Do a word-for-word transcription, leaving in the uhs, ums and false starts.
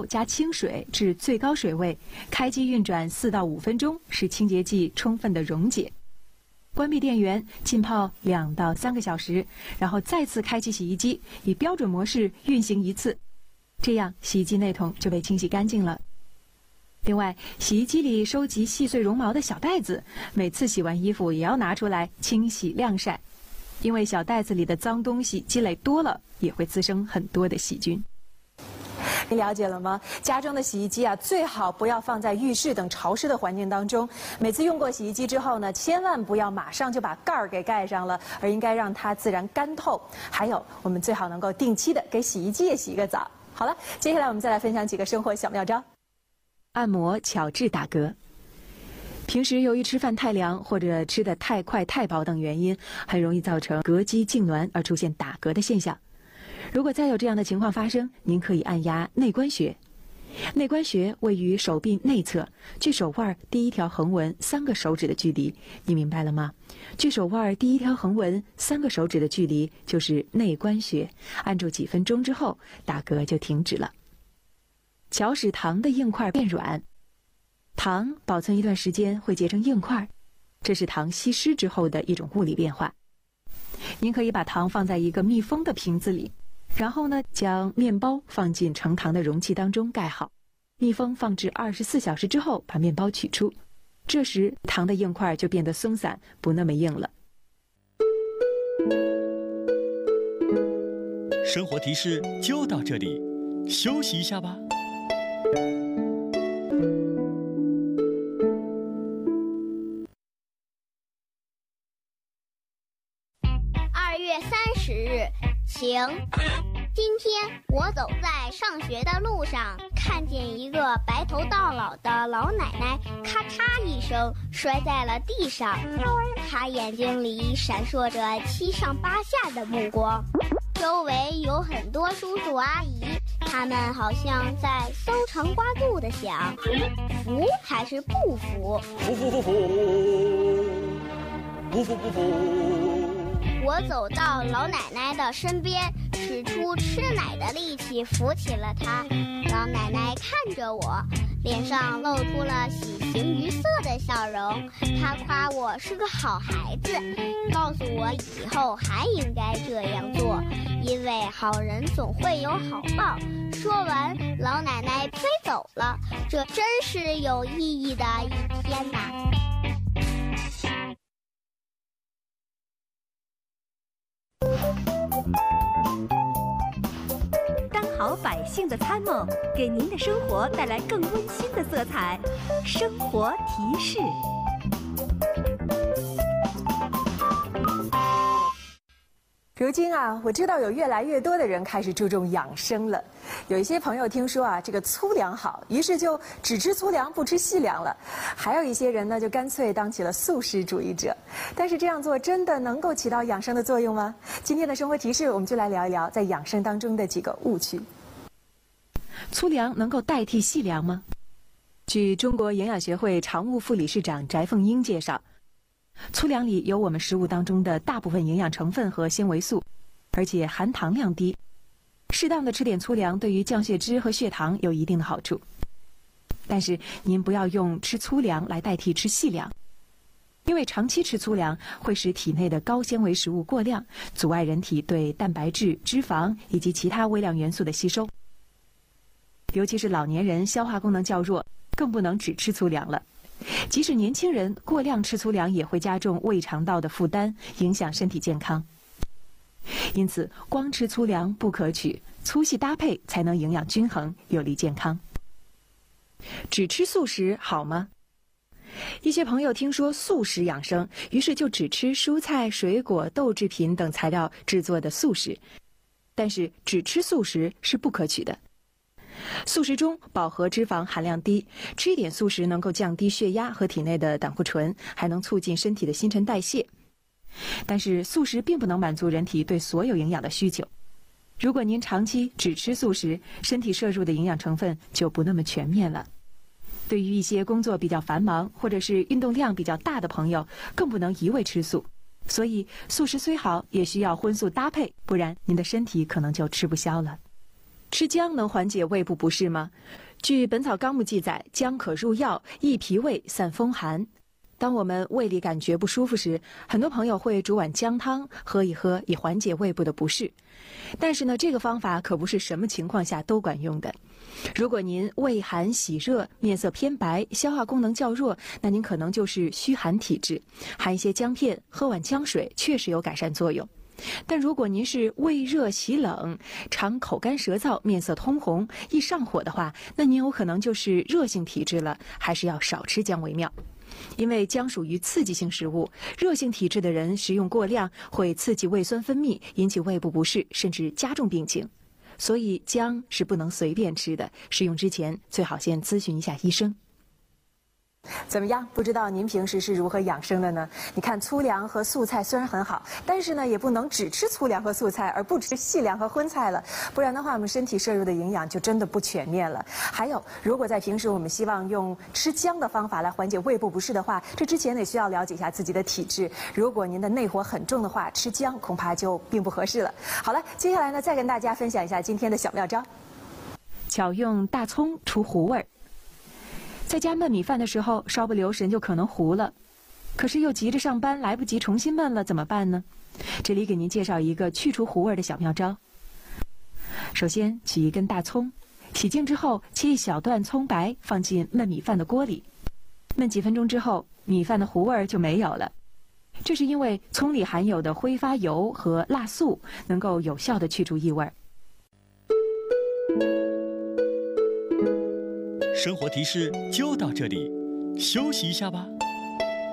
加清水至最高水位，开机运转四到五分钟，使清洁剂充分的溶解。关闭电源，浸泡两到三个小时，然后再次开启洗衣机，以标准模式运行一次，这样洗衣机内桶就被清洗干净了。另外，洗衣机里收集细碎绒毛的小袋子，每次洗完衣服也要拿出来清洗晾晒，因为小袋子里的脏东西积累多了，也会滋生很多的细菌。你了解了吗？家中的洗衣机啊，最好不要放在浴室等潮湿的环境当中。每次用过洗衣机之后呢，千万不要马上就把盖儿给盖上了，而应该让它自然干透。还有，我们最好能够定期的给洗衣机也洗个澡。好了，接下来我们再来分享几个生活小妙招。按摩巧治打嗝。平时由于吃饭太凉或者吃得太快太饱等原因，很容易造成膈肌痉挛而出现打嗝的现象。如果再有这样的情况发生，您可以按压内关穴。内关穴位于手臂内侧，距手腕第一条横纹三个手指的距离。你明白了吗？距手腕第一条横纹三个手指的距离就是内关穴。按住几分钟之后，打嗝就停止了。巧使糖的硬块变软。糖保存一段时间会结成硬块，这是糖吸湿之后的一种物理变化。您可以把糖放在一个密封的瓶子里，然后呢，将面包放进盛糖的容器当中盖好，密封放置二十四小时之后，把面包取出。这时糖的硬块就变得松散，不那么硬了。 生活提示就到这里，休息一下吧。 二月三十日，晴。今天我走在上学的路上，看见一个白头到老的老奶奶，咔嚓一声摔在了地上。她眼睛里闪烁着七上八下的目光，周围有很多叔叔阿姨，他们好像在搜肠刮肚的想，服还是不服？ 服服服服，不服不服。 我走到老奶奶的身边，使出吃奶的力气扶起了她。老奶奶看着我，脸上露出了喜形于色的笑容。她夸我是个好孩子，告诉我以后还应该这样做，因为好人总会有好报。说完，老奶奶飞走了。这真是有意义的一天呐！ 当好百姓的参谋，给您的生活带来更温馨的色彩。生活提示。 如今啊，我知道有越来越多的人开始注重养生了。有一些朋友听说啊，这个粗粮好，于是就只吃粗粮不吃细粮了。还有一些人呢，就干脆当起了素食主义者。但是这样做真的能够起到养生的作用吗？今天的生活提示，我们就来聊一聊在养生当中的几个误区。粗粮能够代替细粮吗？据中国营养学会常务副理事长翟凤英介绍，粗粮里有我们食物当中的大部分营养成分和纤维素，而且含糖量低。适当的吃点粗粮对于降血脂和血糖有一定的好处。但是您不要用吃粗粮来代替吃细粮，因为长期吃粗粮会使体内的高纤维食物过量，阻碍人体对蛋白质、脂肪以及其他微量元素的吸收。尤其是老年人消化功能较弱，更不能只吃粗粮了。即使年轻人过量吃粗粮，也会加重胃肠道的负担，影响身体健康。因此，光吃粗粮不可取，粗细搭配才能营养均衡，有利健康。只吃素食好吗？一些朋友听说素食养生，于是就只吃蔬菜、水果、豆制品等材料制作的素食。但是，只吃素食是不可取的。素食中饱和脂肪含量低，吃一点素食能够降低血压和体内的胆固醇，还能促进身体的新陈代谢。但是素食并不能满足人体对所有营养的需求。如果您长期只吃素食，身体摄入的营养成分就不那么全面了。对于一些工作比较繁忙或者是运动量比较大的朋友，更不能一味吃素。所以素食虽好，也需要荤素搭配，不然您的身体可能就吃不消了。 吃姜能缓解胃部不适吗？据《本草纲目》记载，姜可入药，益脾胃，散风寒。当我们胃里感觉不舒服时，很多朋友会煮碗姜汤喝一喝，以缓解胃部的不适。但是呢，这个方法可不是什么情况下都管用的。如果您胃寒喜热，面色偏白，消化功能较弱，那您可能就是虚寒体质。含一些姜片，喝碗姜水，确实有改善作用。但如果您是胃热喜冷，常口干舌燥，面色通红，易上火的话，那您有可能就是热性体质了，还是要少吃姜为妙。因为姜属于刺激性食物，热性体质的人食用过量会刺激胃酸分泌，引起胃部不适，甚至加重病情。所以姜是不能随便吃的，食用之前最好先咨询一下医生。怎么样？不知道您平时是如何养生的呢？你看粗粮和素菜虽然很好，但是呢，也不能只吃粗粮和素菜，而不吃细粮和荤菜了，不然的话，我们身体摄入的营养就真的不全面了。还有，如果在平时我们希望用吃姜的方法来缓解胃部不适的话，这之前也需要了解一下自己的体质。如果您的内火很重的话，吃姜恐怕就并不合适了。好了，接下来呢，再跟大家分享一下今天的小妙招。巧用大葱除糊味儿。在家焖米饭的时候，稍不留神就可能糊了，可是又急着上班，来不及重新焖了，怎么办呢？这里给您介绍一个去除糊味的小妙招。首先取一根大葱，洗净之后切一小段葱白，放进焖米饭的锅里，焖几分钟之后，米饭的糊味就没有了。这是因为葱里含有的挥发油和辣素能够有效地去除异味。 生活提示就到这里，休息一下吧。